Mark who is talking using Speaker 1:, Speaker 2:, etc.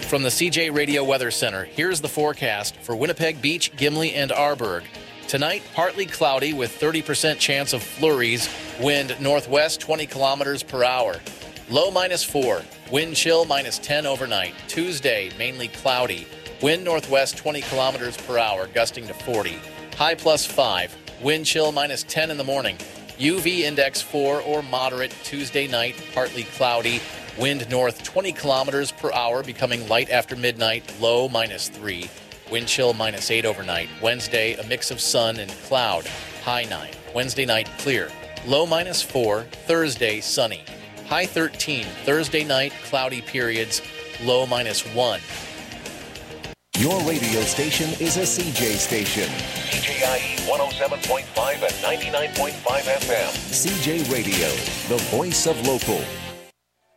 Speaker 1: From the CJ Radio Weather Center, here's the forecast for Winnipeg Beach, Gimli, and Arborg. Tonight, partly cloudy with 30% chance of flurries. Wind northwest 20 kilometers per hour. Low -4. Wind chill -10 overnight. Tuesday, mainly cloudy. Wind northwest 20 kilometers per hour, gusting to 40. High +5. Wind chill -10 in the morning. UV index 4 or moderate. Tuesday night, partly cloudy. Wind north 20 kilometers per hour, becoming light after midnight. Low -3. Wind chill -8 overnight. Wednesday, a mix of sun and cloud. High 9. Wednesday night, clear. Low -4. Thursday, sunny. High 13. Thursday night, cloudy periods. Low -1.
Speaker 2: Your radio station is a CJ station.
Speaker 3: CJIE 107.5 and 99.5 FM.
Speaker 2: CJ Radio, the voice of local.